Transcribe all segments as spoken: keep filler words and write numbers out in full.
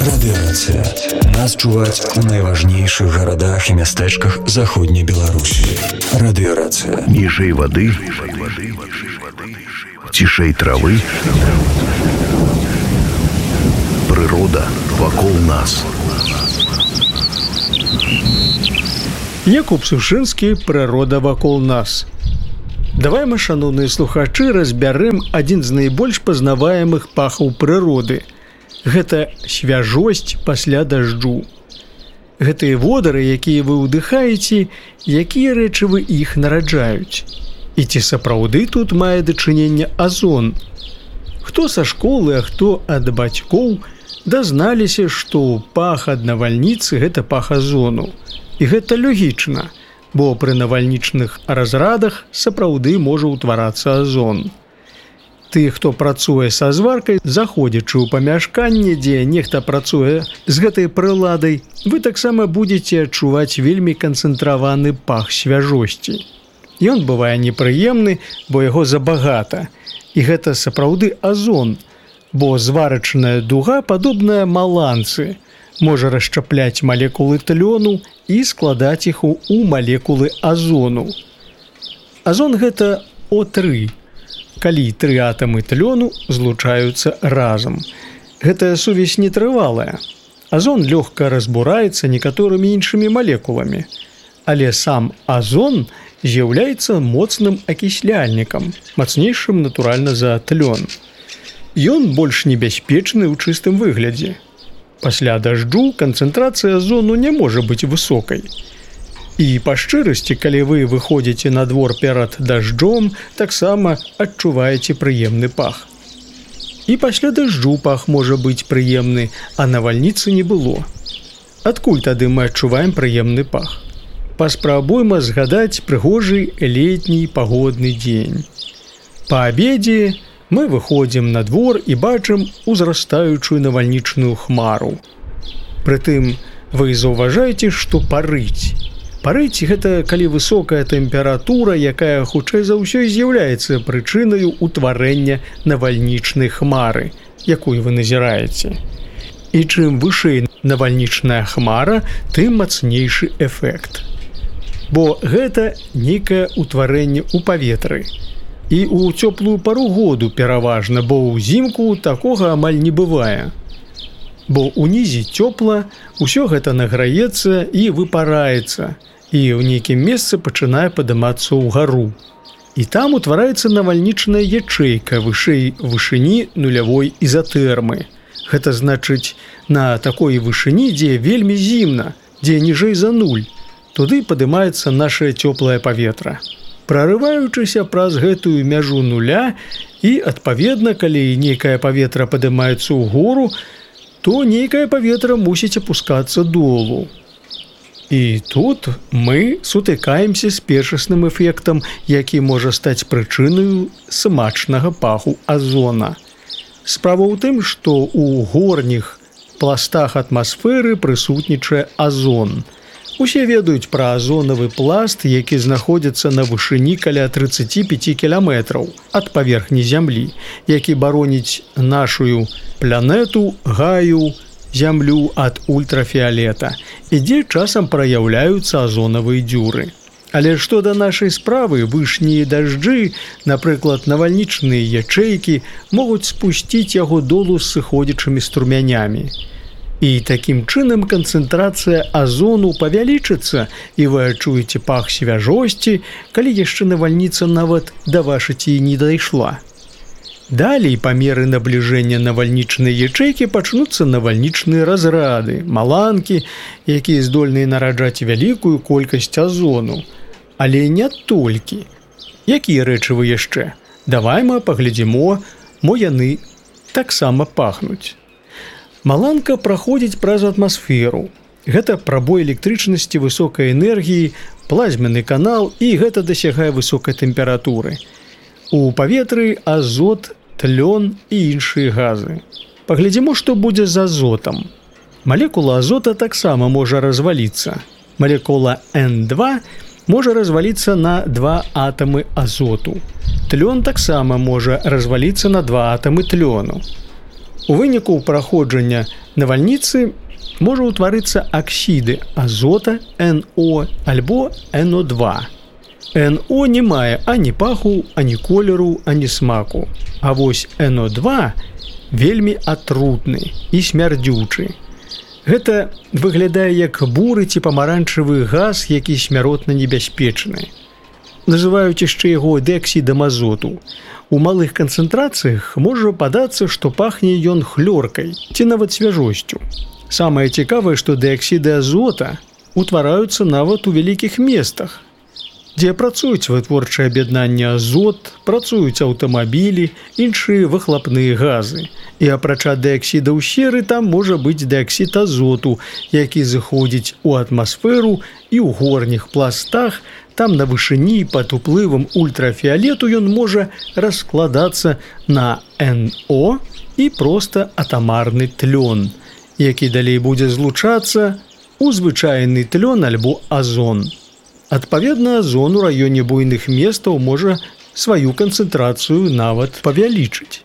Радыёрацыя. Нас чуваць у найважнейшых гарадах і мястэчках заходняй Беларусі. Радыёрацыя. Ніжэй вады, цішэй травы. Прырода вакол нас. Якуб Сушынскі, «Прырода вакол нас». Давай мы, шановныя слухачы, разбярым адзін з найбольш пазнаваемых пахаў прыроды. Гэта свяжосць пасля дажджу. Гэтыя водары, якія вы ўдыхаеце, якія рэчывы іх нараджаюць. І ці сапраўды тут мае дачыненне азон? Хто са школы, а хто ад бацькоў дазналіся, што пах ад навальніцы – гэта пах азону. І гэта логічна, бо пры навальнічных разрадах сапраўды можа ўтварацца азон. Ты, хто працуе са зваркай, заходзячы ў памяшканне, дзе нехта працуе з гэтай прыладай, вы таксама будзеце адчуваць вельмі канцэнтраваны пах свяжосці. Ён бывае непрыемны, бо яго забагата. І гэта сапраўды азон, бо зварачная дуга, падобная маланцы, можа расшчапляць малекулы тлёну і складаць іх у малекулы азону. Азон – гэта О тры, калі тры атамы тлёну злучаюцца разам. Гэтая сувязь нетрывалая. Азон лёгка разбураецца некаторымі іншымі малекуламі, але сам азон з'яўляецца моцным акісляльнікам, мацнейшым, натуральна, за тлён. Ён больш небяспечны ў чыстым выглядзе. Пасля дажджу канцэнтрацыя азону не можа быць высокай. І па шчырасці, калі вы выходзіце на двор перад дажджом, таксама адчуваеце прыемны пах. І пасля дажджу пах можа быць прыемны, а навальніцы не было. Адкуль тады мы адчуваем прыемны пах? Паспрабуйма згадаць прыгожы летні пагодны дзень. Па абедзе мы выходзім на двор і бачым узрастаючую навальнічную хмару. Прытым вы заўважаеце, што парыць. Парыць – гэта калі высокая тэмпература, якая хутчэй за ўсё з'яўляецца прычынаю ўтварэння навальнічнай хмары, якую вы назіраеце. І чым вышэй навальнічная хмара, тым мацнейшы эфект. Бо гэта нейкае ўтварэнне ў паветры. І ў цёплую пару году пераважна, бо ўзімку такога амаль не бывае. Бо ўнізе цёпла, усё гэта награецца і выпараецца, і ў нейкім месцы пачынае падымацца ўгару. І там утвараецца навальнічная ячэйка вышэй вышыні нулявой ізатэрмы. Гэта значыць, на такой вышыні, дзе вельмі зімна, дзе ніжэй за нуль, туды падымаецца нашае цёплае паветра. Прарываючыся праз гэтую мяжу нуля і, адпаведна, калі нейкае паветра падымаецца ў гору, то нейкае паветра мусіць апускацца долу. І тут мы сутыкаемся з першасным эфектам, які можа стаць прычынаю смачнага паху азона. Справа ў тым, што ў горніх пластах атмасферы прысутнічае азон. Усе ведаюць пра азонавы пласт, які знаходзіцца на вышыні каля трыццаць пяць кіламетраў ад паверхні зямлі, які бароніць нашую планету, гаю, зямлю ад ультрафіалета, і дзе часам праяўляюцца азонавыя дзюры. Але што да нашай справы, вышнія дажджы, напрыклад, навальнічныя ячэйкі, могуць спусціць яго долу з сыходзячымі струмянямі. І такім чынам канцэнтрацыя азону павялічыцца, і вы адчуеце пах свяжосці, калі яшчэ навальніца нават да вашыці не дайшла. Далей, па меры набліжэння навальнічнай ячэйкі, пачнуцца навальнічныя разрады, маланкі, якія здольныя нараджаць вялікую колькасць азону. Але не толькі. Якія рэчывы яшчэ? Давай мы паглядзімо, мо яны таксама пахнуць. Маланка праходзіць праз атмасферу. Гэта прабой электрычнасці высокай энергіі, плазменны канал, і гэта дасягае высокай тэмпературы. У паветры азот, тлён і іншыя газы. Паглядзімо, што будзе з азотам. Малекула азота таксама можа разваліцца. Малекула эн два можа разваліцца на два атамы азоту. Тлён таксама можа разваліцца на два атамы тлёну. У выніку праходжання навальніцы можа ўтварыцца аксіды азота эн о альбо эн о два. эн о не мае ані паху, ані колеру, ані смаку. А вось эн о два вельмі атрутны і смярдзючы. Гэта выглядае як буры ці памаранчавы газ, які смяротна небяспечны. Называюць яшчэ яго дыаксідам азоту. У малых канцэнтрацыях можа падацца, што пахне ён хлоркай ці нават свяжосцю. Самае цікавае, што дыаксіды азота утвараюцца нават у вялікіх местах, дзе працуюць вытворчае аб'яднанне азот, працуюць аўтамабілі, іншыя выхлапныя газы. І апрача дыаксідаў серы там можа быць дыаксід азоту, які зыходзіць у атмасферу і ў горніх пластах, там на вышыні пад уплывам ультрафіялету ён можа раскладацца на эн о і проста атамарны тлён, які далей будзе злучацца ў звычайны тлён альбо азон. Адпаведна, азон у раёне буйных месцаў можа сваю канцэнтрацыю нават павялічыць.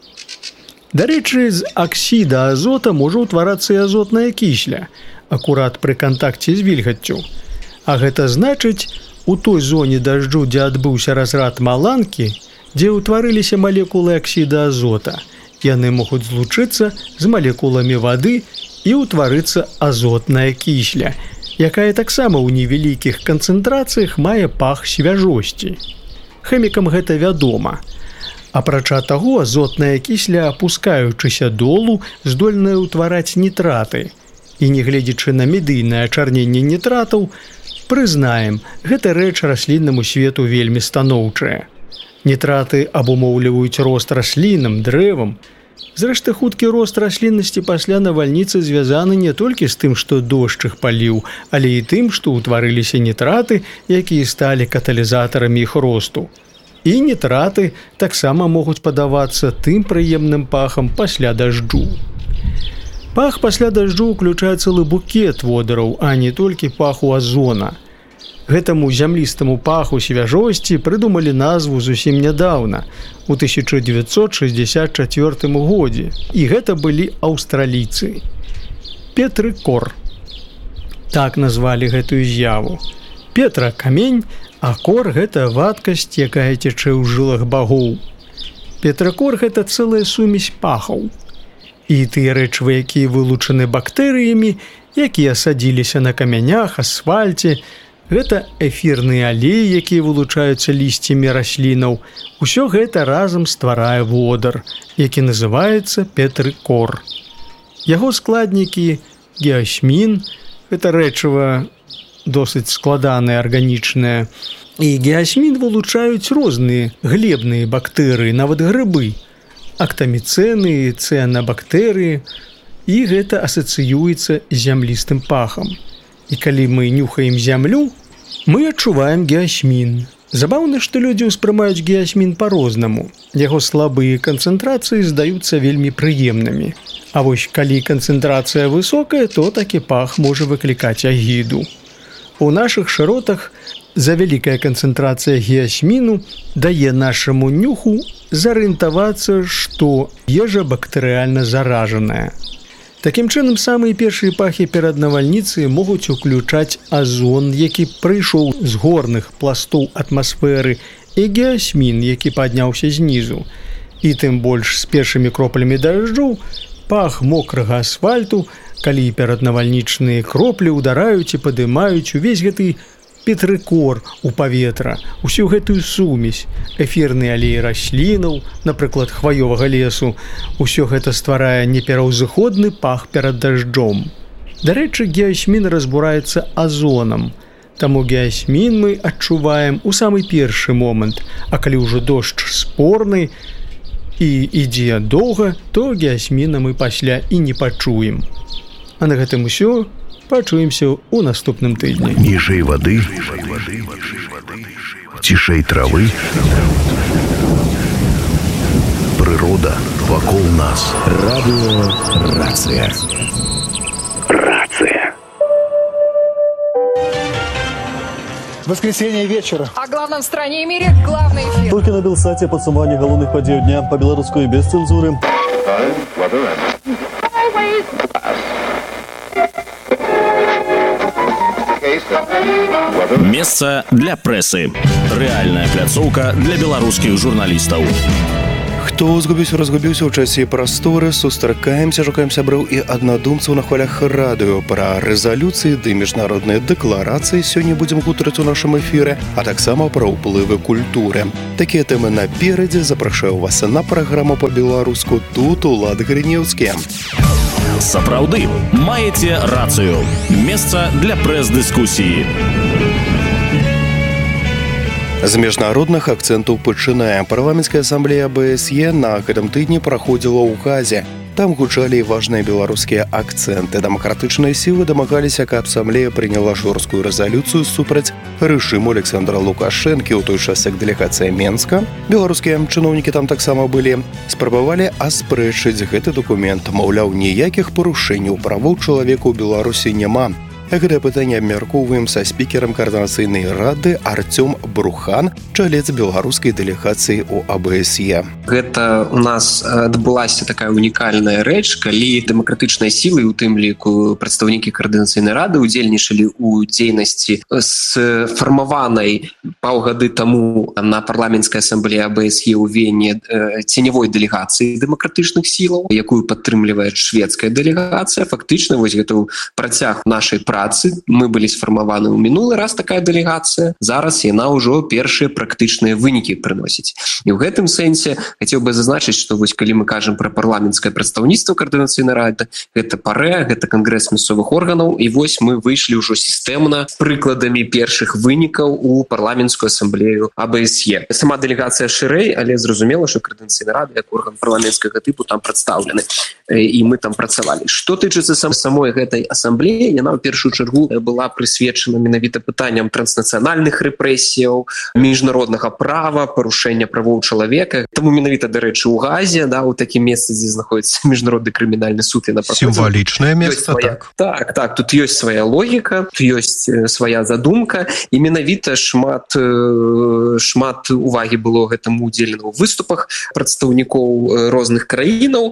Дарэчы, з аксіда азота можа ўтварацца і азотная кісля, акурат пры кантакце з вільгаццю. А гэта значыць, у той зоне дажджу, дзе адбыўся разрад маланкі, дзе ўтварыліся малекулы аксіда азота, яны могуць злучыцца з малекуламі вады і ўтварыцца азотная кісля, якая таксама ў невялікіх канцэнтрацыях мае пах свяжосці. Хімікам гэта вядома. Апрача таго, азотная кісля, апускаючыся долу, здольная ўтвараць нітраты. І нягледзячы на медыйнае ачарненне нітратаў, прызнаем, гэта рэч расліннаму свету вельмі станоўчая. Нітраты абумоўліваюць рост раслінам, дрэвам. Зрэшты, хуткі рост расліннасці пасля навальніцы звязаны не толькі з тым, што дождж іх паліў, але і тым, што ўтварыліся нітраты, якія сталі каталізатарамі іх росту. І нітраты таксама могуць падавацца тым прыемным пахам пасля дажджу. Пах пасля дажджу ўключае цэлы букет водараў, а не толькі паху азона. Гэтаму зямлістаму паху свяжосці прыдумалі назву зусім нядаўна, у тысяча дзевяцьсот шэсцьдзясят чацвёртым годзе, і гэта былі аўстралійцы. Петрыкор. Так назвалі гэтую з'яву. Петра – камень, а кор – гэта вадкасць, якая цячэ ў жылах багоў. Петракор – гэта цэлая сумесь пахаў. І тыя рэчывы, якія вылучаны бактэрыямі, якія садзіліся на камянях, асфальце, гэта эфірныя алеі, якія вылучаюцца лісцямі раслінаў. Усё гэта разам стварае водар, які называецца петрыкор. Яго складнікі – геасмін, гэта рэчыва досыць складанае, арганічнае. І геасмін вылучаюць розныя глебныя бактэрыі, нават грыбы, актаміцэны, цыанабактэрыі, і гэта асацыюецца з зямлістым пахам. І калі мы нюхаем зямлю, мы адчуваем геасмін. Забаўна, што людзі ўспрымаюць геасмін па-рознаму. Яго слабыя канцэнтрацыі здаюцца вельмі прыемнымі. А вось калі канцэнтрацыя высокая, то такі пах можа выклікаць агіду. У нашых шыротах за вялікая канцэнтрацыя геасміну дае нашаму нюху зарыентавацца, што ежа бактэрыяльна заражаная. Такім чынам, самыя першыя пахі перад навальніцай могуць уключаць азон, які прыйшоў з горных пластоў атмасферы, і геасмін, які падняўся знізу. І тым больш з першымі кроплямі дажджу пах мокрага асфальту, калі пераднавальнічныя кроплі ўдараюць і падымаюць увесь гэты петрыкор у паветра, усю гэтую сумесь, эфірныя алеі раслінаў, напрыклад, хваёвага лесу, усё гэта стварае непераўзыходны пах перад дажджом. Дарэчы, геасмін разбураецца азонам, таму геасмін мы адчуваем у самы першы момант, а калі ўжо дождж спорны і ідзе доўга, то геасміна мы пасля і не пачуем. А на гэтым усё. Пачуемся ў наступным тыдні. Ніжэй вады, цішэй травы, прырода вакол нас. Радио Рация. Рация. Воскресенье вечера. О главном в стране и мире главный эфир. Только на Белсате подсумование головных подей дня по белорусской без цензуры. Месца для прэсы. Рэальная пляцоўка для беларускіх журналістаў. Хто згубіўся, разгубіўся ў часе і прасторы, сустракаемся, шукаем сяброў і аднадумцаў на хвалях радыё. Пра рэзалюцыі ды міжнародныя дэкларацыі сёння будзем гутарыць у нашым эфіры, а таксама пра ўплывы культуры. Такія тэмы наперадзе. Запрашаю вас на праграму па-беларуску. Тут Улад Гринеўскі. Сапраўды, маеце рацыю. Месца для прэс-дыскусіі. З міжнародных акцэнтаў пачынаем. Парламенцкая асамблея АБСЕ на гэтым тыдні праходзіла ў Газе. Там гучалі важныя беларускія акцэнты. Дэмакратычныя сілы дамагаліся, каб асамблея прыняла жорсткую рэзалюцыю супраць рэжыму Александра Лукашэнкі. У той час, як дэлегацыя Менска, беларускія чыноўнікі там таксама былі, спрабавалі аспрэчыць гэты дакумент. Маўляў, ніякіх парушэнняў правоў чалавека ў Беларусі няма. Гэтае пытанне абмяркоўваем са спікерам каардынацыйнай рады Артём Брухан, чалец беларускай дэлегацыі ў АБСЕ. Гэта у нас адбылася такая унікальная рэч, калі дэмакратычныя сілы, у тым ліку прадстаўнікі каардынацыйнай рады, удзельнічалі ў дзейнасці сфармаванай паўгады таму на парламенцкай асамблеі АБСЕ ў Вене ценявой дэлегацыі дэмакратычных сілаў, якую падтрымлівае шведская дэлегацыя. Фактычна вось гэта працяг нашай працы. Мы былі сфармаваны ў мінулы раз такая дэлегацыя. Зараз яна ўжо першыя практычныя вынікі прыносіць. І ў гэтым сэнсе хацеў бы зазначыць, што вось калі мы кажам пра парламенцкае прадстаўніцтва каардынацыйнай рады, гэта ПАРЭ, гэта кангрэс мясцовых органаў, і вось мы выйшлі ўжо сістэмна з прыкладамі першых вынікаў у парламенцкую асамблею АБСЕ. Сама дэлегацыя шырэй, але зразумела, што каардынацыйная рада як орган парламенцкага тыпу там прадстаўлены, і мы там працавалі. Што тычыцца самой гэтай асамблеі, яна ў першую чаргу была прысвечана менавіта пытанням транснацыянальных рэпрэсіяў, міжнароднага права, парушэння правоў чалавека. Таму менавіта, дарэчы, у Газе, да, у такім месцы, дзе знаходзіцца міжнародны крымінальны суд, яна сімвалічнае месца, так. Так, так, тут ёсць свая логіка, тут ёсць свая задумка, і менавіта шмат шмат увагі было гэтаму удзелена ў выступах прадстаўнікоў розных краінаў,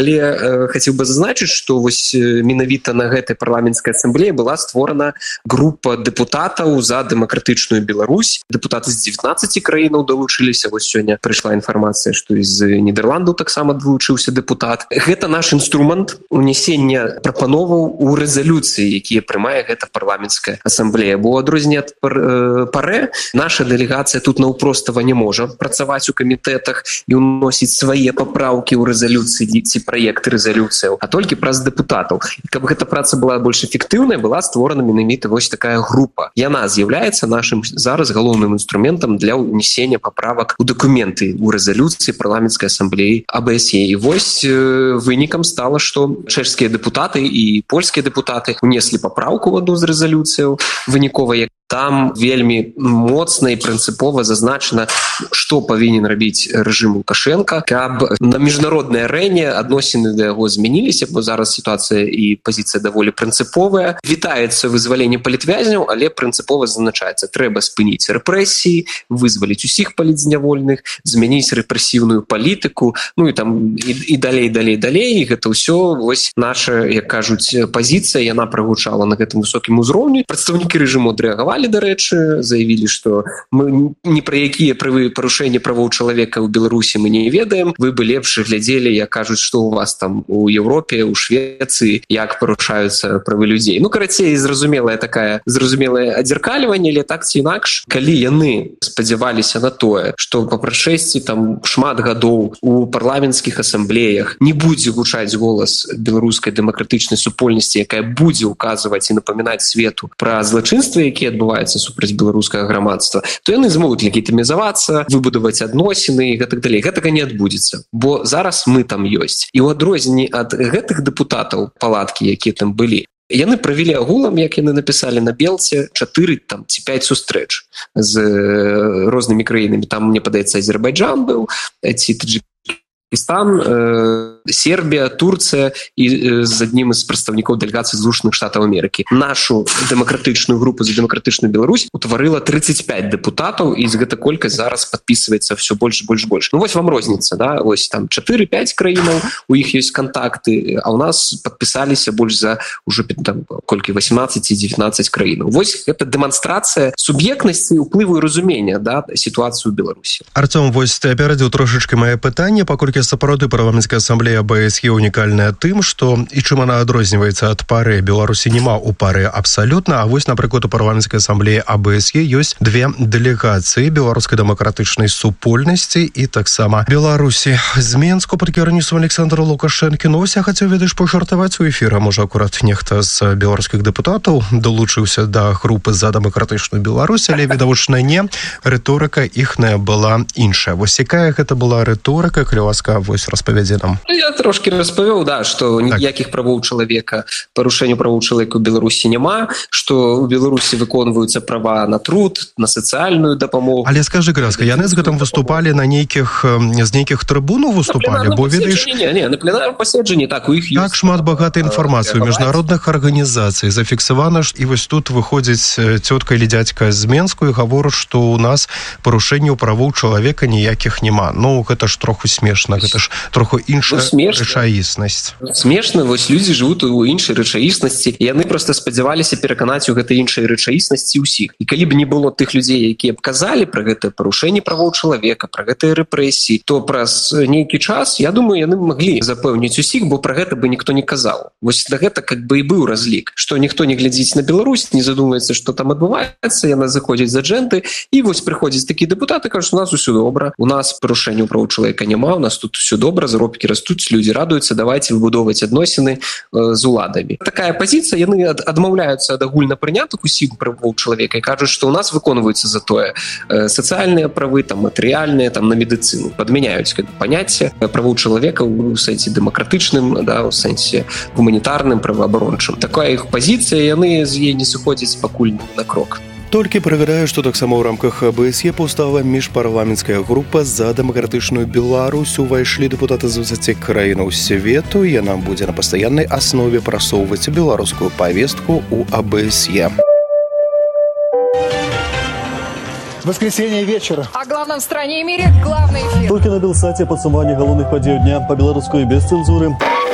але хацеў бы зазначыць, што вось менавіта на гэтай парламенцкай асамблеі была створана група дэпутатаў за дэмакратычную Беларусь. Дэпутаты з дзевятнаццаці краінаў далучыліся. Вось сёння прыйшла інфармацыя, што з Нідерландаў таксама далучыўся дэпутат. Гэта наш інструмент унясення прапановаў у рэзалюцыі, якія прымае гэта парламенцкая асамблея. Бо адрозненне ад ПАРЭ, наша дэлегацыя тут наўпростава не можа працаваць у камітэтах і ўносіць свае папраўкі ў рэзалюцыі ці праекты рэзалюцыяў, а толькі праз дэпутатаў. І каб гэта праца была больш эфектыўная, была створана менавіта вось такая група. Яна з'яўляецца нашым зараз галоўным інструментам для ўнесення паправак у дакументы у рэзалюцыі парламенцкай асамблеі АБСЕ. І вось э, вынікам стала, што чэшскія дэпутаты і польскія дэпутаты унеслі папраўку ў адну з рэзалюцыяў выніковай. Там вельмі моцна і прынцыпова зазначана, што павінен рабіць рэжым Лукашэнка, каб на міжнароднай арэне адносіны да яго змяніліся, бо зараз сітуацыя і пазіцыя даволі прынцыповая. Вітаецца вызваленне палітвязняў, але прынцыпова зазначаецца, трэба спыніць рэпрэсіі, вызваліць усіх палітзнявольных, змяніць рэпрэсіўную палітыку, ну і там і, і далей, далей, далей. І гэта ўсё вось наша, як кажуць, пазіцыя, яна прагучала на гэтым высокім узроўні. Прадстаўнікі рэжыму адрэагавалі, дарэчы, заявілі, што мы ні пра якія правы парушэнні правоў чалавека ў Беларусі мы не ведаем. Вы бы лепш глядзелі, як кажуць, што у вас там у Еўропе, у Швецыі, як парушаюцца правы людзей. Ну, карацей, зразумелая такая, зразумелае адзеркальванне, але так ці інакш, калі яны спадзяваліся на тое, што па прашэсці там шмат гадоў у парламенцкіх асамблеях не будзе гучаць голас беларускай дэмакратычнай супольнасці, якая будзе указваць і напамінаць свету пра злачынствы, якія адбываецца супраць беларускага грамадства, то яны змогуць легітымізавацца, выбудаваць адносіны і гэтак далей. Гэтага не адбудзецца, бо зараз мы там ёсць. І ў адрозненні ад гэтых дэпутатаў палаткі, якія там былі, яны правялі агулам, як яны напісалі на белце, чатыры там ці пяць сустрэч з рознымі краінамі. Там, мне падаецца, Азербайджан быў, ці Таджикистан, Сербія, Турцыя і з аднім з прадстаўнікоў дэлегацыі Злучаных Штатаў Амерыкі. Нашу дэмакратычную групу за дэмакратычную Беларусь утварыла тридцать пять дэпутатаў, і з гэта колькасць зараз падпісваецца все больш больш больш. Ну вось вам розніца, да? Вось там четыре-пять краінаў, у іх ёсць контакты, а у нас падпісаліся больш за уже там колькі восемнадцать-девятнадцать краінаў. Вось гэта дэманстрацыя суб'ектнасці, уплыву і разумення, да, сітуацыю ў Беларусі. Артём, вось ты апярэдзіў трошачкі мае пытанне, паколькі сапраўды парламенцкая асамблея АБСЕ унікальная тым, што і чым она адрозніваецца ад пары. Беларусі няма ў пары абсалютна, а вось, напрыклад, у парламенцкай асамблеі АБСЕ ёсць две дэлегацыі беларускай дэмакратычнай супольнасці і таксама Беларусі. З Менску пад кіраўніцтвам Александра Лукашэнкі. Ну, вось я хацеў, ведаеш, пажартаваць у эфіры. Можа, акурат нехта з беларускіх дэпутатаў долучыўся да групы за дэмакратычную Беларусь, але, відавочна, не. Рыторыка іхная была іншая. Вось якая гэта была рыторыка, калі ласка, вось распавядзе нам. Я трошки распавёў, да, што ніякіх правоў чалавека, парушэння правоў чалавека ў Беларусі няма, што ў Беларусі выконваюцца права на труд, на сацыяльную дапамогу. Але скажы, Граска, яны з гэтым выступалі на нейкіх, з нейкіх трыбунаў выступалі, бо ведаеш... Не, не, на пленарным паседжанні, так, у іх ёсць... Так шмат багатай інфармацыі ў міжнародных арганізацый зафіксавана, і вось тут выходзіць цётка или дзядзька з Менску і гавораць, што у нас парушэнняў правоў чалавека ніякіх няма. Ну, гэта ж троху смешна, гэта ж троху іншая рэчаіснасць. Смешна, вось людзі жывуць у іншай рэчаіснасці, і яны проста спадзяваліся пераканаць у гэтай іншай рэчаіснасці ўсіх. І калі б не было тых людзей, якія б казалі пра гэтае парушэнне правоў чалавека, пра гэтыя рэпрэсіі, то праз нейкі час, я думаю, яны маглі запэўніць усіх, бо пра гэта бы ніхто не казаў. Вось да гэта как бы і быў разлік, што ніхто не глядзіць на Беларусь, не задумаецца, што там адбываецца, яна заходзіць за аджэнты, і вось прыходзяць такі дэпутаты, кажуць, у нас усё добра, у нас парушэнняў правоў чалавека няма, у нас тут усё добра, заробкі растуць, людзі радуюцца, давайте выбудоўваць адносіны з уладамі. Такая пазіцыя, яны адмаўляюцца ад агульна прынятых усіх правоў чалавека і кажуць, што ў нас выконваюцца затое сацыяльныя правы, там матэрыяльныя, там на медыцыну. Падмяняюць паняцце правоў чалавека ў сэнсе дэмакратычным, да, ў сэнсе гуманітарным, праваабарончым. Такая іх пазіцыя, яны з яе не сыходзяць пакуль на крок. Толькі прыгадаю, што таксама ў рамках АБСЕ паўстала міжпарламенцкая група за дэмакратычную Беларусь. Увайшлі дэпутаты з дваццаці краінаў свету. Яна будзе на пастаяннай аснове прасоўваць беларускую павестку ў АБСЕ. Воскресенье вечера. О главном в стране и мире главный эфир. Только на Белсате подсумование головных подей дня по-белорусски без цензуры.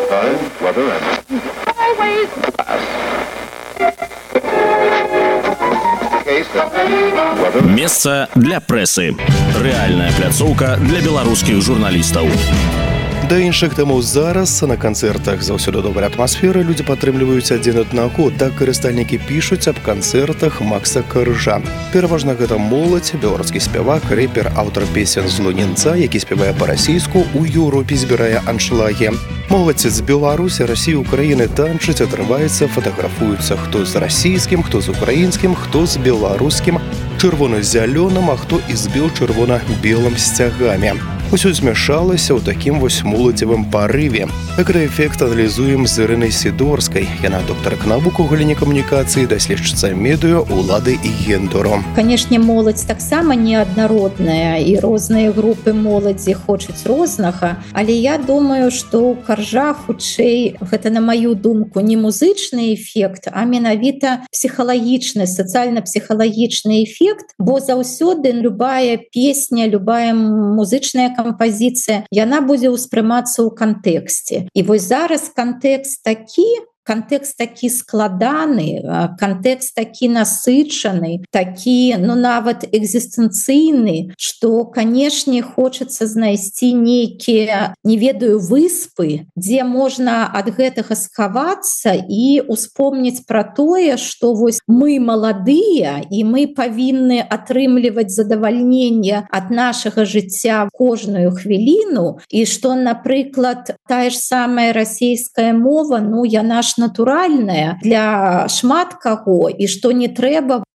Месца для прэсы. Рэальная пляцоўка для беларускіх журналістаў. Да іншых тэмаў зараз на канцэртах заўсёды добрая атмасфера, людзі падтрымліваюць адзін аднаго. Так карыстальнікі пішуць аб канцэртах Макса Карыжа. Пераважна гэта моладзь, беларускі спявак, рэпер, аўтар песен з Лунінца, які спявае па-расійску, у Еўропе збірае аншлагі. Моладзь з Беларусі, Расіі, Украіны танчыць, атрымаецца, фатаграфуюцца хто з расійскім, хто з украінскім, хто з беларускім, чырвона-зялёным, а хто і з бел-чырвона-белым сцягамі. Усё змяшалася ў такім вось моладзевым парыве. Гэты эфект аналізуем з Ірынай Сідорскай. Яна доктар навук у галіне камунікацыі, даследчыца медыа, улады і гендеру. Канешне, моладзь таксама неаднародная, і розныя групы моладзі хочуць рознага, але я думаю, што ў Каржа хутчэй, гэта на маю думку, не музычны эфект, а менавіта псіхалагічны, сацыяльна-псіхалагічны эфект, бо заўсёды любая песня, любая музычная кампазіцыя, яна будзе ўспрымацца ў кантэксце. І вось зараз кантэкст такі, кантэкст такі складаны, кантэкст такі насычаны, такі, ну, нават экзістэнцыйны, што, канешне, хочацца знайсці нейкія, не ведаю, выспы, дзе можна ад гэтага схавацца і успомніць пра тое, што вось мы маладыя, і мы павінны атрымліваць задавальненне ад нашага жыцця кожную хвіліну, і што, напрыклад, тая ж самая расійская мова, ну, яна ж натуральная для шмат каго, і што не трэба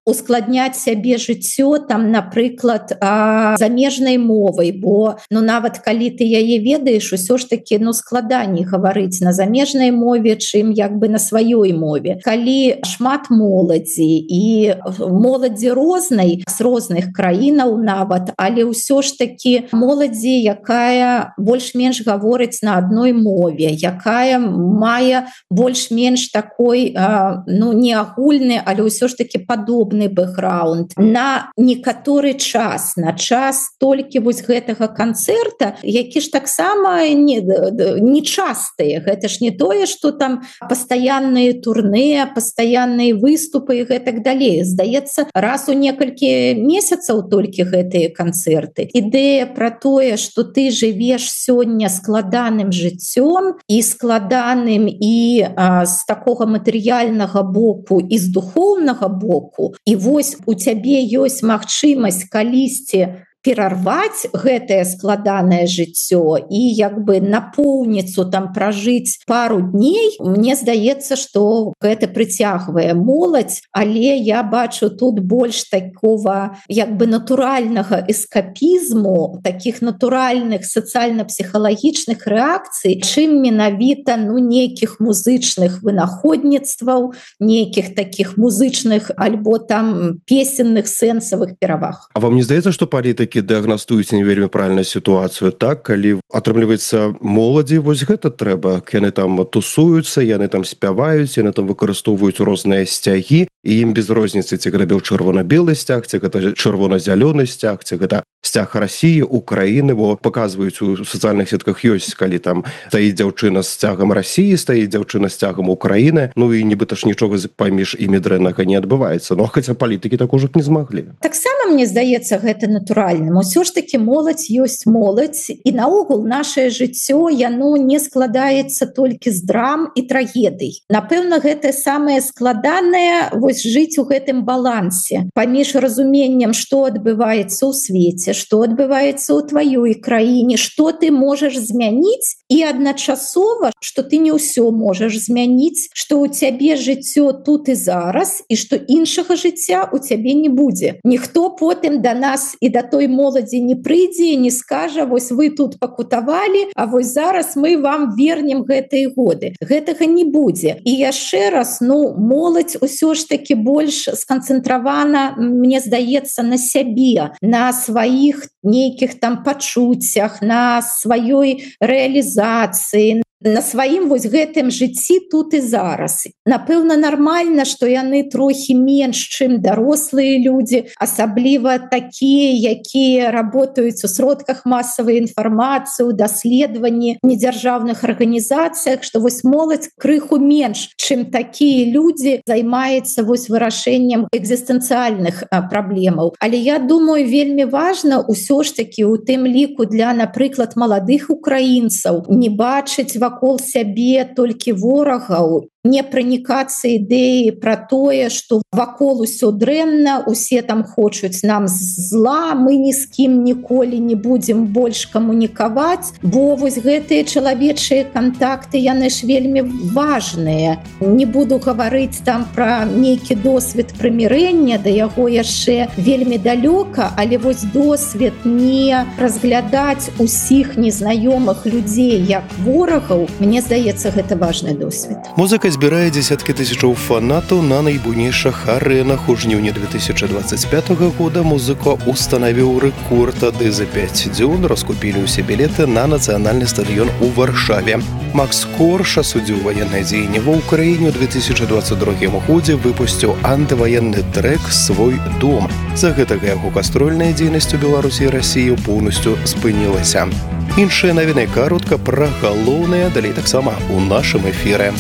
ускладняць сябе жыццё там, напрыклад, замежнай мовай, бо ну нават калі ты яе ведаеш, усё ж таки ну складаней гаварыць на замежнай мове, чым як бы на сваёй мове. Калі шмат моладзі і моладзі рознай з розных краінаў нават, але ўсё ж таки моладзі, якая больш-менш гаворыць на адной мове, якая мае больш-менш такой ну не агульны, але ўсё ж таки падобны бэкграунд на некаторы час, на час толькі вось гэтага канцэрта, які ж таксама не, не частыя. Гэта ж не тое, што там пастаянныя турнэ, пастаянныя выступы і гэтак далей. Здаецца, раз у некалькі месяцаў толькі гэтыя канцэрты. Ідэя пра тое, што ты жывеш сёння складаным жыццём і складаным і а, з такога матэрыяльнага боку і з духоўнага боку. І вось у цябе ёсць магчымасць калісьці перарваць гэтае складанае жыццё і як бы напоўніцу там пражыць пару дней. Мне здаецца, што гэта прыцягвае моладзь, але я бачу тут больш такого як бы натуральнага эскапізму, таких натуральных сацыяльна-псіхалагічных рэакцый, чым менавіта ну нейкіх музычных вынаходніцтваў, нейкіх таких музычных альбо там песенных сэнсавых пераваг. А вам не здаецца, што палітыкі дыагнастуюць не вельмі правільную сітуацыю, так, калі атрымліваецца моладзі, вось гэта трэба, яны там тусуюцца, яны там спяваюць, яны там выкарыстоўваюць розныя сцягі, і ім без розніцы, ці гэта быў чырвона-белы сцяг, ці гэта чырвона-зялёны сцяг, ці гэта сцяг Расіі, Украіны, бо паказваюць у сацыяльных сетках ёсць, калі там стаіць дзяўчына з сцягам Расіі, стаіць дзяўчына з сцягам Украіны, ну і нібыта ж нічога паміж імі дрэннага не адбываецца. Ну, хаця палітыкі так ужо не змаглі. Таксама, мне здаецца, гэта натуральна. Усё ж таки моладзь ёсць моладзь, і наогул нашае жыццё яно не складаецца толькі з драм і трагедый. Напэўна, гэта самае складанае вось жыць у гэтым балансе паміж разуменнем, што адбываецца ў свеце, што адбываецца ў тваёй краіне, што ты можаш змяніць, і адначасова, што ты не ўсё можаш змяніць, што ў цябе жыццё тут і зараз, і што іншага жыцця у цябе не будзе. Ніхто потым да нас і да той моладзі не прыйдзе і не скажа, вось вы тут пакутавалі, а вось зараз мы вам вернем гэтыя годы. Гэтага не будзе. І яшчэ раз, ну, моладзь усё ж таки больш сканцэнтравана, мне здаецца, на сябе, на сваіх нейкіх там пачуццях, на сваёй рэалізацыі, на сваім вось гэтым жыцці тут і зараз. Напэўна, нармальна, што яны трохі менш, чым дарослыя людзі, асабліва такія, якія работаюць у сродках масавай інфармацыі, у даследаванні, недзяржаўных арганізацыях, што вось моладзь крыху менш, чым такія людзі займаецца вось вырашэннем экзістэнцыяльных праблемаў. Але я думаю, вельмі важна ўсё ж такі у тым ліку для, напрыклад, маладых украінцаў не бачыць вакол сябе толькі ворагаў, не пранікацца ідэі пра тое, што вакол усё дрэнна, усе там хочуць нам зла, мы ні з кім ніколі не будзем больш камунікаваць, бо вось гэтыя чалавечыя кантакты, яны ж вельмі важныя. Не буду гаварыць там пра нейкі досвед прымірэння, да яго яшчэ вельмі далёка, але вось досвед не разглядаць усіх незнаёмых людзей як ворагаў, мне здаецца, гэта важны досвед. Музыка збірае дзесяткі тысячаў фанатаў на найбуйнейшых арэнах. У жніўні две тысячи двадцать пятого года музыка устанавіў рэкорд, тады за пяць дзён раскупілі ўсе білеты на нацыянальны стадыён у Варшаве. Макс Корж асудзіў ваеннае дзеянне ва ўкраіне. У две тысячи двадцать другім годзе выпусціў антываенны трек «Свой дом». За гэтага яго гастрольная дзейнасць у Беларусі і Расіі поўнасцю спынілася. Іншыя навіны каротка пра галоўнае, далей таксама у нашым эфіры.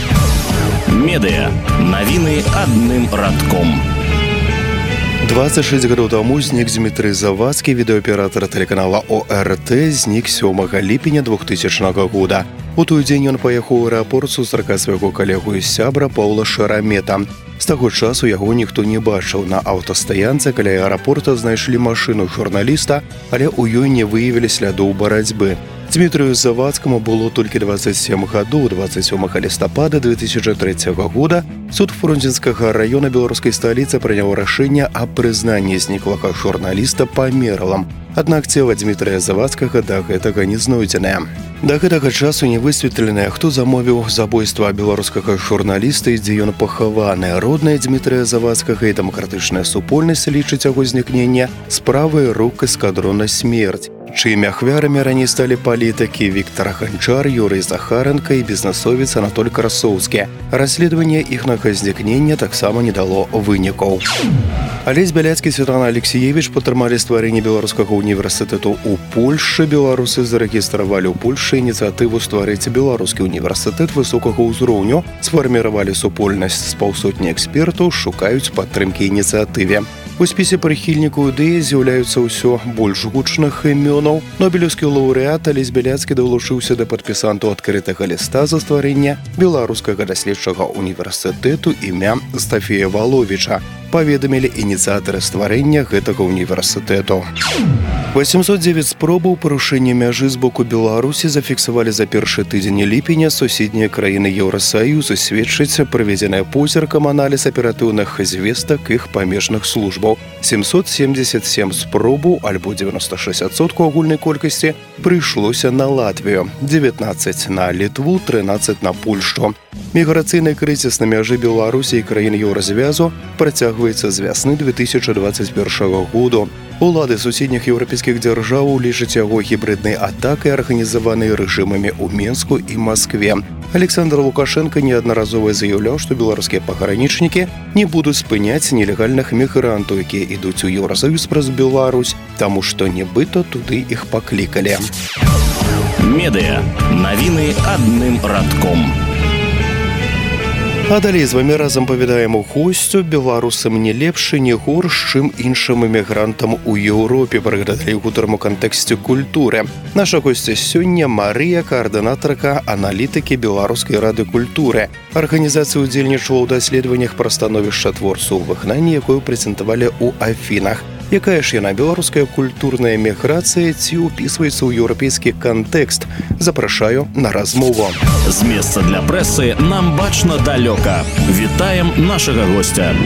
Медыа. Навіны адным радком. двадцать шесть гадоў таму знік Дмітрый Завадскі, відэааператар тэлеканала О Р Т, знік сёмага ліпеня двухтысячнага года. У той дзень ён паехаў у аэрапорт сустракаць свайго калегу і сябра Паўла Шарамета. З таго часу яго ніхто не бачыў. На аўтастаянцы каля аэрапорта знайшлі машыну журналіста, але ў ёй не выявілі слядоў барацьбы. Дмітрыю Завадскаму было толькі двадцать семь гадоў. двадцать сёмага лістапада две тысячи третьего года суд Фрунзенскага района беларускай сталіцы прыняў рашэнне аб прызнанні зніклага журналіста памерлым. Аднак цела Дмітрыя Завадскага да гэтага не знойдзенае. Да гэтага часу не высветленае, хто замовіў забойства беларускага журналіста і дзе ён пахаваны. Родная Дмітрыя Завадскага і дэмакратычная супольнасць лічыць яго знікнення справай рук эскадрона «Смерць», чыімі ахвярамі раней сталі палітыкі Віктор Ганчар, Юрый Захаренко і бізнесовец Анатоль Красоўскі. Расследаванне іхнага знікнення таксама не дало вынікаў. Алесь Бяляцкі, Светлана Алексеевич падтрымалі стварэнне беларускага універсітэту ў Польшчы. Беларусы зарэгістравалі ў Польшчы ініцыятыву стварыць беларускі універсітэт высокага ўзроўню, сфарміравалі супольнасць з паўсотні экспертаў, шукаюць падтрымкі ініцыятыве. У спісе прыхільнікаў ідэі з'яўляюцца ўсё больш гучных імёнаў. Нобелеўскі лаўрэат Алесь Бяляцкі далучыўся да падпісантаў адкрытага ліста за стварэнне беларускага даследчага універсітэту імя Стафея Валовіча, паведамілі ініцыятары стварэння гэтага універсітэту. восемьсот девять спробаў парушэння мяжы з боку Беларусі зафіксавалі за першы тыдзень ліпеня. Суседнія краіны Еўрасаюзу сведчыць праведзеная позіркам аналіз аператыўных звестак іх памежных службаў. семьсот семьдесят семь спробаў, альбо девяносто шесть адсоткаў агульнай колькасці, прыйшлося на Латвію, девятнадцать на Літву, тринадцать на Польшчу. Міграцыйны крызіс на мяжы Беларусі і краін Еўразвязу працягваецца з вясны две тысячи двадцать первого году. Улады суседніх еўрапейскіх дзяржаў лічаць яго гібриднай атакай, арганізаванай рэжымамі ў Менску і Маскве. Александр Лукашенко неаднаразова заяўляў, што беларускія пагранічнікі не будуць спыняць нелегальных мігрантаў, якія ідуць у Еўрасаюз праз Беларусь, таму што нібыта туды іх паклікалі. Медыа. Навіны адным радком. А далей з вамі разам павідаем у госцю. Беларусам не лепш і не горш, чым іншым эмігрантам у Еўропе. Прыгадалі ў гутарму кантэксце культуры. Наша госця сёння Марыя, каардынатарка аналітыкі Беларускай рады культуры. Арганізацыя ўдзельнічала ў даследаваннях пра становішча творцаў у выгнанні, якую прэзентавалі ў Афінах. Якая ж яна беларуская культурная міграцыя, ці ўпісваецца ў еўрапейскі кантэкст? Запрашаю на размову. З месца для прэсы нам бачна далёка. Вітаем нашага госця.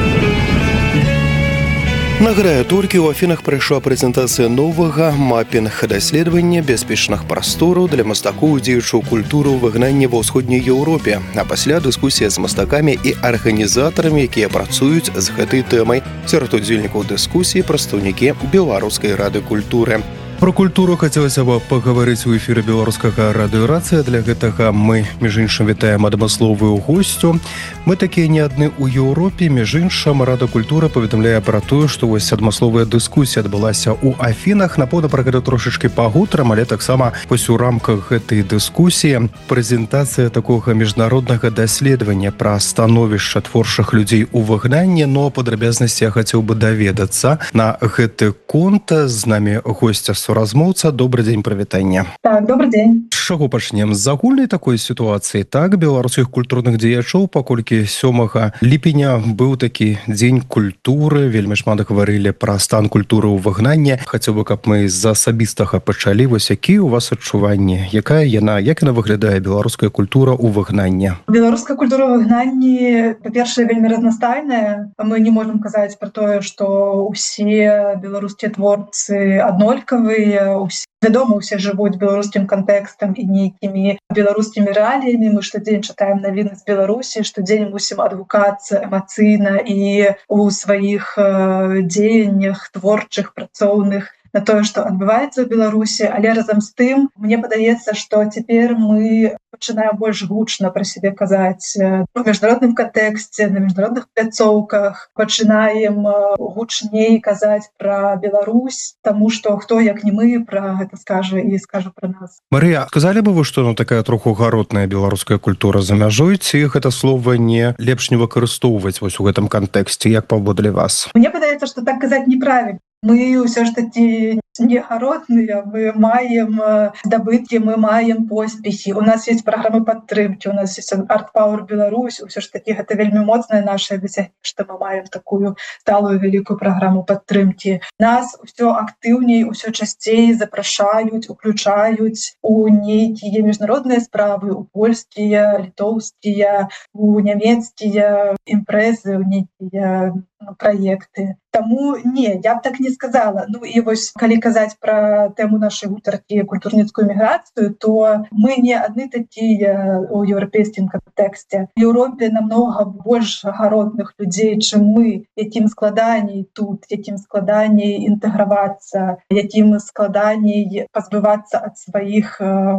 Нагадаю, толькі ў Афінах прайшла прэзентацыя новага мапінг-даследавання бяспечных прастораў для мастакоў, дзеючаў культуры ў выгнанні ва ўсходняй Еўропе. А пасля дыскусія з мастакамі і арганізатарамі, якія працуюць з гэтай тэмай. Сярод удзельнікаў дыскусіі прадстаўнікі Беларускай рады культуры. Про культуру хацелася б паговорыць у эфіры беларускага радыёрацыя. Для гэтага мы, між іншым, вітаем адмысловую госцю. Мы такія не адны ў Еўропе. Між іншым, Рада культуры паведамляе пра тое, што вось адмысловая дыскусія адбылася ў Афінах. Напэўна, пра гэта трошачкі пагутарым, але таксама вось у рамках гэтай дыскусіі прэзентацыя такога міжнароднага даследавання пра становішча творчых людзей у выгнанні. Но падрабязнасці я хацеў бы даведацца на гэты конт. З намі госця размоўца. Добрый дзень, прывітання. Так, добрый дзень. З чаго пачнем? З агульнай такой сітуацыі. Так, беларускіх культурных дзеячоў, паколькі сёмага ліпеня быў такі дзень культуры, вельмі шмат гаварылі пра стан культуры ў выгнанні. Хацеў бы, каб мы з асабістага пачалі. Вось якія ў вас адчуванні? Якая яна, як яна выглядае, беларуская культура ў выгнанні? Беларуская культура ў выгнанні, па-першае, вельмі разнастайная. Мы не можам казаць пра тое, што ўсе беларускія творцы аднолькавыя. Вядома, усе жывуць беларускім кантэкстам і нейкімі беларускімі рэаліямі. Мы штодзень чытаем навіны з Беларусі, штодзень мусім адгукацца эмацыйна і ў сваіх э, дзеяннях творчых, працоўных на тое, што адбываецца ў Беларусі. Але разам з тым, мне падаецца, што цяпер мы пачынаем больш гучна пра сябе казаць у міжнародным кантэксце, на міжнародных пляцоўках. Пачынаем гучней казаць пра Беларусь, таму што хто, як не мы, пра гэта скажа і скажа пра нас. Марыя, сказалі бы вы, што ну, такая троху гаротная беларуская культура за мяжой, ці гэта слова не лепш не выкарыстоўваць вось у гэтым кантэксце, як паводле вас? Мне падаецца, што так казаць неправільна. Мы ўсё ж такі не гаротныя, мы маем здабыткі, мы маем поспехі. У нас есть праграмы падтрымкі, у нас есть Art Power Беларусь, усё ж такі гэта вельмі моцнае нашае дасягненне, што мы маем такую сталую вялікую праграму падтрымкі. Нас усё актыўней, усё часцей запрашаюць, уключаюць у нейкія міжнародныя справы, у польскія, літоўскія, у нямецкія імпрэзы, у нейкія праекты. Таму не, я б так не сказала. Ну і вось калі казаць пра тэму нашай гутаркі культурніцкую міграцыю, то мы не адны такія у еўрапейскім кантэксце. У Еўропе намнога больш гаротных людзей, чым мы, якім складаней тут, якім складаней інтэгравацца, якім складаней пазбывацца ад сваіх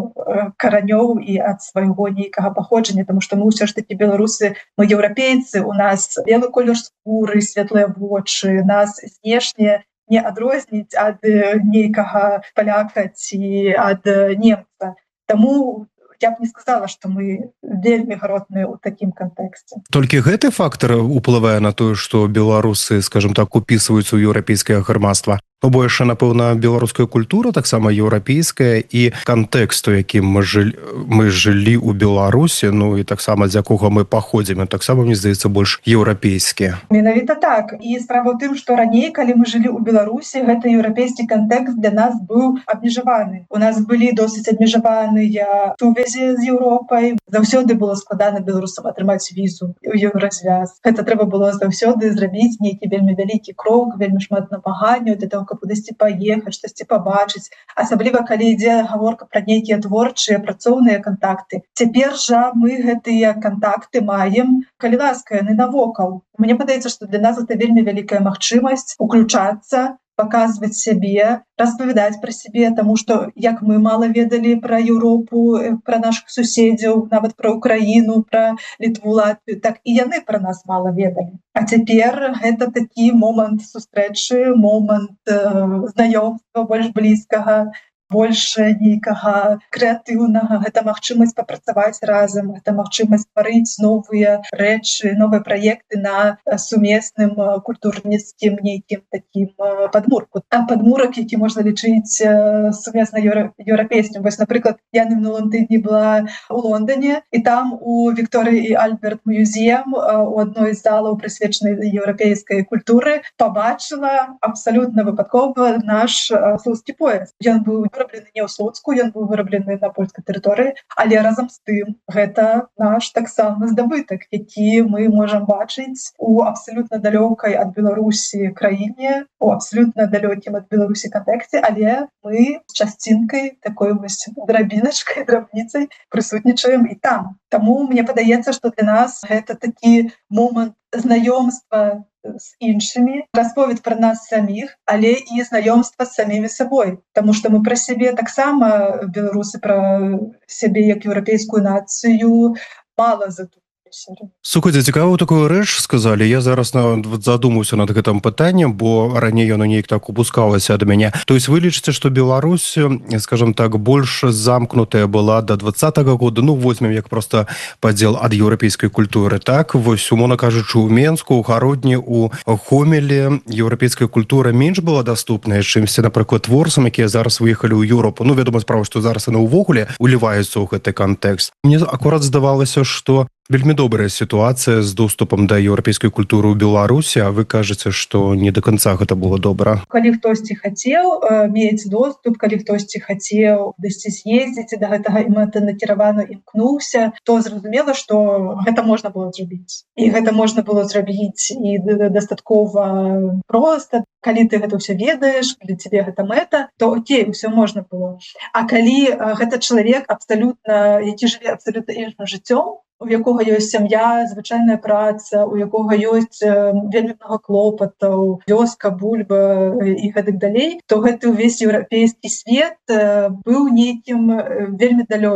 каранёў і ад свайго нейкага паходжання, таму што мы ўсё ж такі беларусы, мы еўрапейцы, у нас белы колер скуры, светлыя вочы, нас знешне не адрозніць ад нейкага паляка ці ад немца. Таму я б не сказала, што мы вельмі гаротныя ў такім кантэксце. Толькі гэты фактор уплывае на тое, што беларусы, скажем так, упісваюцца ў еўрапейскае грамадства. Ну, бо яшчэ, напэўна, беларуская культура таксама еўрапейская і кантэкст, у якім мы жылі, мы жылі ў Беларусі, ну і таксама з якога мы паходзім, таксама, мне здаецца, больш еўрапейскі. Менавіта так. І справа ў тым, што раней, калі мы жылі ў Беларусі, гэты еўрапейскі кантэкст для нас быў абмежаваны. У нас былі досыць абмежаваныя сувязі з Еўропай. Заўсёды было складана беларусам атрымаць візу ў еўразвяз. Гэта трэба было заўсёды зрабіць нейкі вельмі вялікі крок, вельмі шмат намаганняў для того, кудысьці паехаць, штосьці пабачыць, асабліва калі ідзе гаворка пра нейкія творчыя працоўныя кантакты. Цяпер жа мы гэтыя кантакты маем, калі ласка, яны навокал. Мне падаецца, што для нас гэта вельмі вялікая магчымасць уключацца, паказваць сябе, распавядаць пра сябе, таму што як мы мала ведалі пра Еўропу, пра нашых суседзяў, нават пра Украіну, пра Літву, Латвію, так і яны пра нас мала ведалі. А цяпер гэта такі момант сустрэчы, момант э, знаёмства больш блізкага, больш нейкага крэатыўнага, гэта магчымасць папрацаваць разам, гэта магчымасць стварыць новыя рэчы, новыя праекты на сумесным культурніцкім нейкім такім падмурку. А падмурак, які можна лічыць сумесна еўрапейскім. Вось, напрыклад, я на мінулым тыдні была ў Лондоне, і там у Вікторыі і Альберт музеем у адной з залаў, прысвечанай еўрапейскай культуры, пабачыла абсалютна выпадкова наш слуцкі пояс. Ён быў выраблены не ў Слуцку, ён быў выраблены на польскай тэрыторыі, але разам з тым гэта наш таксама здабытак, які мы можам бачыць у абсалютна далёкай ад Беларусі краіне, у абсалютна далёкім ад Беларусі кантэксце, але мы з частинкай, такой вось драбіначкай, драбніцай прысутнічаем і там. Таму мне падаецца, што для нас гэта такі момант знаёмства з іншымі, расповед пра нас саміх, але і знаёмства з самімі сабой. Таму што мы пра сябе таксама, беларусы, пра сябе як еўрапейскую нацыю мала задумаліся. Слухайце, цікавую такую рэч сказалі. Я зараз задумаўся над гэтым пытаннем, бо раней яно неяк так упускалася ад мяне. То есть вы лічыце, што Беларусь, скажем так, больш замкнутая была до двадцатага года, ну, возьмем як просто падзел ад еўрапейскай культуры, так? Вось, умоўна кажучы, у Менску, у Гародні, у Хомелі еўрапейская культура менш была даступная, чымся, напрыклад, творцам, якія зараз выехалі ў Еўропу. Ну, вядома справа, што зараз яны ўвогуле уліваюцца ў гэты кантэкст. Мне акурат здавалася, што вельмі добрая сітуацыя з доступам да еўрапейскай культуры ў Беларусі, а вы кажаце, што не да канца гэта было добра. Калі хтосьці хацеў э, мець доступ, калі хтосьці хацеў дасьці з'ездзіць, да гэтага мэтанакіравана імкнуўся, то зразумела, што гэта можна было зрабіць. І гэта можна было зрабіць і дастаткова проста. Калі ты гэта ўсё ведаеш, калі тебе гэта мэта, то окей, ўсё можна было. А калі э, гэта чалавек абсалютна, які жыве абсалютна іншым жыццём, у якога ёсць сям'я, звычайная праца, у якога ёсць вельмі много клопатаў, вёска, бульба і гэтак далей, то гэты ўвесь еўрапейскі свет быў нейкім вельмі далёкім.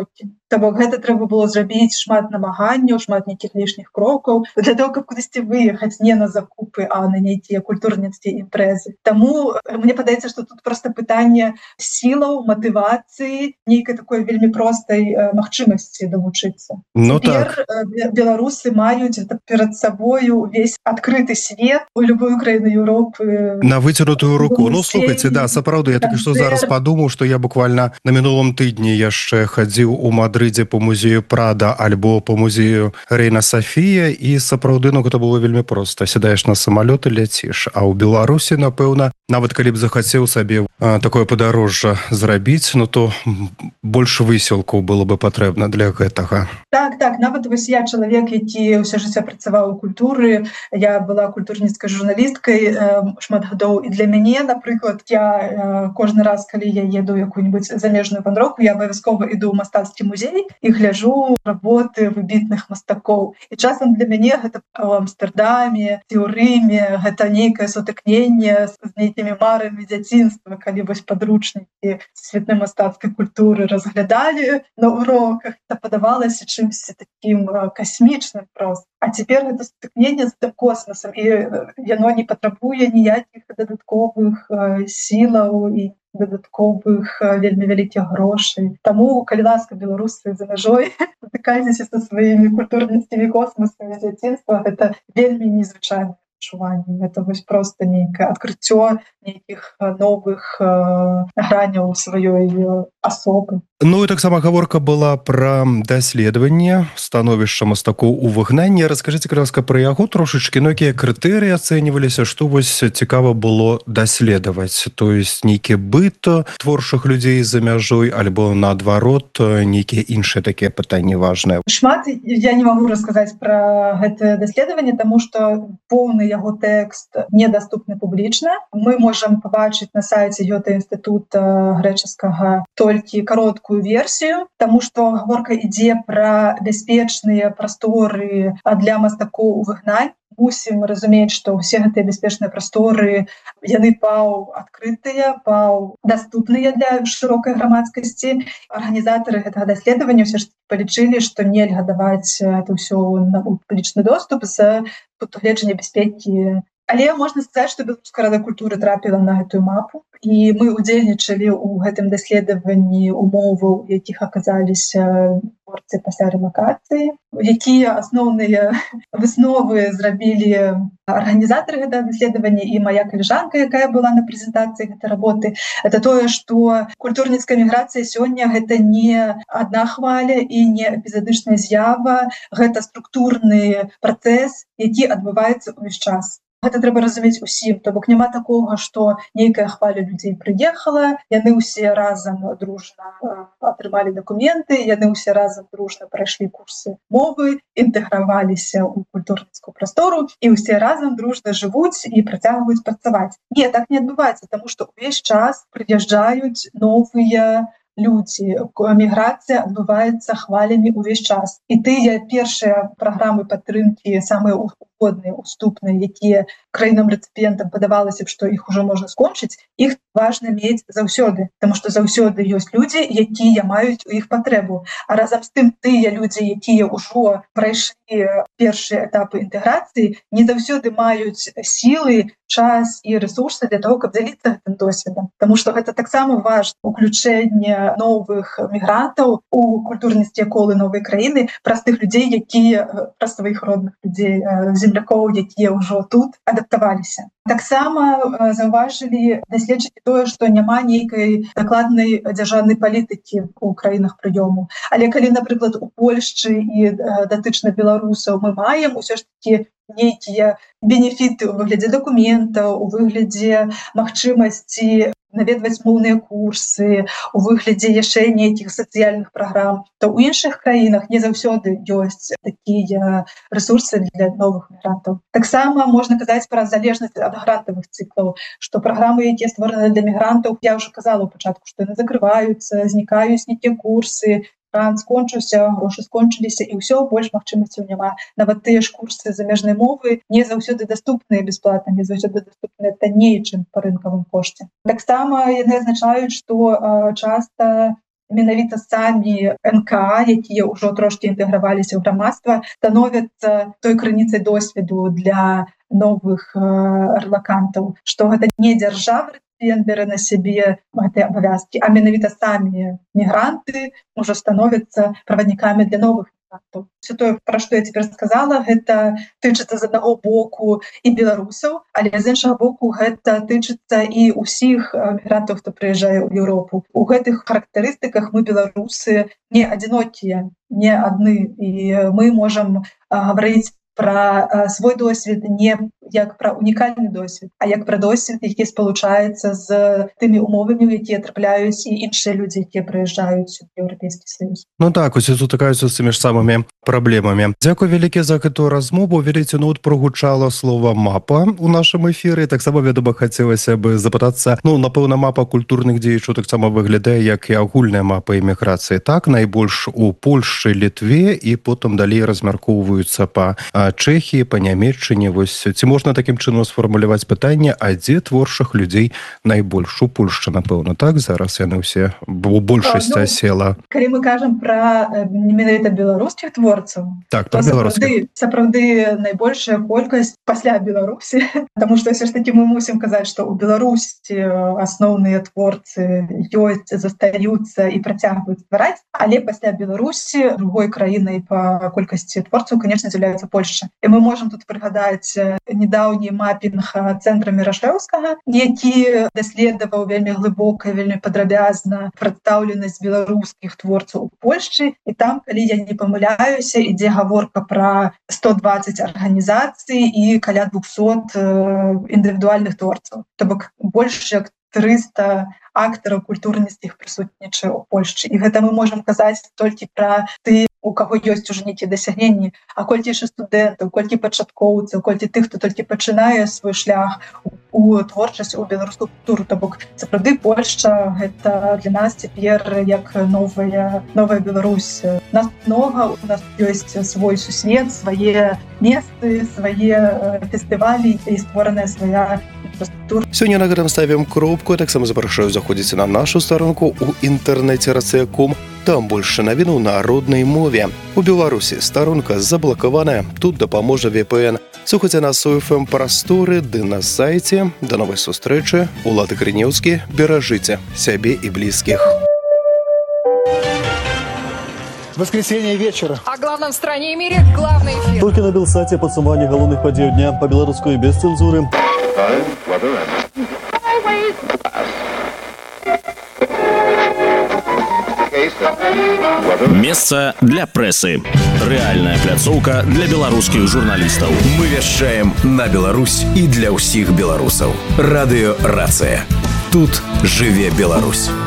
То бок гэта трэба было зрабіць шмат намаганняў, шмат нейкіх лішніх крокаў для того, каб кудысьці выехаць не на закупы, а на нейкія культурніцкія імпрэзы. Таму мне падаецца, што тут проста пытанне сілаў, матывацыі, нейкай такой вельмі простай магчымасці давучыцца. Ну, Цяпер так. Беларусы маюць перад сабою увесь адкрыты свет у любую краіну Еўропы. На выцянутую руку. Ну, слухайце, да, сапраўды, я так што зараз падумаў, што я буквально на мінулым тыдні яшчэ хадзіў у Мадрыдзе по музею Прада альбо по музею Рэйна Софія, і сапраўды, ну, гэта было вельмі проста. Сядаеш на самалёт і ляціш. А ў Беларусі, напэўна, нават калі б захацеў сабе а, такое падарожжа зрабіць, ну, то больш высілкаў было бы патрэбна для гэтага. Так, так, нават вось я чалавек, які ўсё жыццё працаваў у культуры, я была культурніцкай журналісткай э, шмат гадоў, і для мяне, напрыклад, я э, кожны раз, калі я еду ў якую-нибудь замежную вандроўку, я абавязкова іду ў мастацкі музей і гляджу работы выбітных мастакоў. І часам для мяне гэта ў Амстэрдаме ці ў Рыме, гэта нейкае сутыкненне з нейкімі марамі дзяцінства, калі вось падручнікі сусветнай мастацкай культуры разглядалі на уроках, то падавалася чымсьці такім касмічным проста. А цяпер гэта сутыкненне з космасам, і яно не патрабуе ніякіх дадатковых сілаў і дадатковых вельмі вялікіх грошай. Таму, калі ласка, беларусы за мяжой сутыкайцеся са сваімі культурніцкімі космасамі дзяцінства, гэта вельмі незвычайнае адчуванне. Гэта вось проста нейкае адкрыццё нейкіх новых граняў сваёй асобы. Ну і таксама гаворка была пра даследаванне становішча мастакоў у выгнанні. Раскажыце, ласка, пра яго трошачкі, ну, якія крытэрыі ацэньваліся, што вось цікава было даследаваць, то есть нейкі быт творчых людзей за мяжой альбо наадварот нейкія іншыя такія пытанні важныя. Шмат я не магу расказаць пра гэтае даследаванне, таму што поўны яго тэкст недаступны публічна. Мы можам пабачыць на сайце Гётэ-інстытута грэчаскага толькі кароткую версію, таму што гаворка ідзе пра бяспечныя прасторы для мастакоў у выгнанні. Мусім разумець, што ўсе гэтыя бяспечныя прасторы, яны паў адкрытыя, паў даступныя для шырокай грамадскасці. Арганізатары гэтага даследавання ўсё ж палічылі, што нельга даваць это ўсё на публічны доступ з пункту бяспекі. Але можна сказаць, што Беларуская рада культуры трапіла на гэтую мапу, і мы ўдзельнічалі ў гэтым даследаванні умоваў, якіх аказаліся творцы пасля рэлакацыі. Якія асноўныя высновы зрабілі арганізатары гэтага даследавання і мая калежанка, якая была на прэзентацыі гэтай работы, это тое, што культурніцкая міграцыя сёння гэта не адна хваля і не эпізадычная з'ява, гэта структурны працэс, які адбываецца ўвесь час. Гэта трэба разумець усім, то бок няма такога, што нейкая хваля людзей прыехала, яны ўсе разам дружна атрымалі дакументы, яны ўсе разам дружна прайшлі курсы мовы, інтэграваліся ў культурніцкую прастору і ўсе разам дружна жывуць і працягваюць працаваць. Не, так не адбываецца, таму што ўвесь час прыязджаюць новыя людзі. Міграцыя адбываецца хвалямі ўвесь час. І тыя першыя праграмы падтрымкі, самыя угодныя, уступныя, якія краінам-рэцыпіентам падавалася б, што іх ужо можна скончыць, іх важна мець заўсёды, таму што заўсёды ёсць людзі, якія маюць у іх патрэбу. А разам з тым тыя людзі, якія ўжо прайшлі першыя этапы інтэграцыі, не заўсёды маюць сілы, час і рэсурсы для того, каб дзяліцца гэтым досведам. Таму што гэта таксама важна, уключэнне новых мігрантаў у культурніцкія колы новай краіны, праз тых людзей, якія, праз сваіх родных людзей, землякоў, якія ўжо тут адаптаваліся. Таксама заўважылі даследчыкі тое, што няма нейкай дакладнай дзяржаўнай палітыкі ў краінах прыёму. Але калі, напрыклад, у Польшчы і датычна беларусаў мы маем усё ж такі нейкія бенефіты ў выглядзе дакументаў, у выглядзе магчымасці наведваць моўныя курсы, у выглядзе яшчэ нейкіх сацыяльных праграм, то ў іншых краінах не заўсёды ёсць такія рэсурсы для новых мігрантаў. Таксама можна казаць пра залежнасць ад грантавых цыклаў, што праграмы, якія створаны для мігрантаў, я ўжо казала ў пачатку, што яны закрываюцца, знікаюць нейкія курсы, грант скончыўся, грошы скончыліся, і ўсё, больш магчымасцяў няма. Нават тыя ж курсы замежнай мовы не заўсёды даступныя бясплатна, не заўсёды даступныя танней, чым па рынкавым кошце. Таксама яны азначаюць, што часта менавіта самі эн ка а, якія ўжо трошкі інтэграваліся ў грамадства, становяцца той крыніцай досведу для новых э, арлакантаў, што гэта не дзяржава бярэ на сябе гэтыя абавязкі, а менавіта самі мігранты ўжо становяцца праваднікамі для новых мігрантаў. Все тое, пра што я цяпер сказала, гэта тычыцца з аднаго боку і беларусаў, але з іншага боку гэта тычыцца і ўсіх мігрантаў, хто прыязджае ў Еўропу. У гэтых характарыстыках мы, беларусы, не адзінокія, не адны, і мы можам гаварыць пра свой досвед не як пра унікальны досвед, а як пра досвед, які спалучаецца з тымі умовамі, якія трапляюць і іншыя людзі, якія прыязджаюць у Еўрапейскі Саюз. Ну так, усе сутыкаюцца з тымі ж самымі праблемамі. Дзякуй вялікі за гэтую размову. Вяліце, ну от прогучала слова мапа у нашым эфіры. Таксама, вядома, хацелася бы запытацца, ну, напэўна, мапа культурных дзеячаў таксама выглядае як і агульная мапа эміграцыі. Так, найбольш у Польшчы, Літве, і потым далей размяркоўваюцца па Чэхіі, па Нямецчыне. Вось ці можна такім чынам сфармуляваць пытанне, а дзе творчых людзей найбольш? У Польшчы, напэўна, так? Зараз яны ўсе, бо большасць ну, асела. Калі мы кажам пра менавіта беларускіх творцаў, так, пра беларускіх. Сапраўды найбольшая колькасць пасля Беларусі, таму што ўсё ж такі мы мусім казаць, што ў Беларусі асноўныя творцы ёсць, застаюцца і працягваюць ствараць, але пасля Беларусі другой краінай па колькасці творцаў, конечно, з'яўляецца Польшча. І мы можам тут прыгадаць недаўні мапінг цэнтра Мірашэўскага, які даследаваў вельмі глыбока, вельмі падрабязна прадстаўленасць беларускіх творцаў у Польшчы. І там, калі я не памыляюся, ідзе гаворка пра сто дваццаць арганізацый і каля двухсот індывідуальных творцаў. То бок больш як трыста актараў культурніцкіх прысутнічае ў Польшчы. І гэта мы можам казаць толькі пра ты, у каго ёсць ужо нейкія дасягненні, а колькі яшчэ студэнтаў, колькі пачаткоўцаў, колькі тых, хто толькі пачынае свой шлях у творчасць, у беларускую культуру. То бок сапраўды Польшча гэта для нас цяпер як новая новая Беларусь. Нас многа, у нас ёсць свой сусвет, свае месцы, свае фестывалі і створаная свая інфраструктура. Сёння на гэтым ставім кропку, таксама запрашаю заходзіць на нашу старонку ў інтэрнэце рацыя крапка ком. Там больше навіну на роднай мове. У Беларусі старонка заблакаваная, тут дапаможа вэ пэ эн. Слухайце нас у эф эм прасторы ды на сайце. До новай сустрэчы. Улад Грынеўскі. Беражыце сябе і блізкіх. Воскресенье вечера. О главном в стране и мире главный эфир. Только на Белсате подсумование головных подей дня по-белорусски без цензуры. Месца для прэсы. Рэальная пляцоўка для беларускіх журналістаў. Мы вяшчаем на Беларусь і для ўсіх беларусаў. Радыё Рацыя. Тут жыве Беларусь.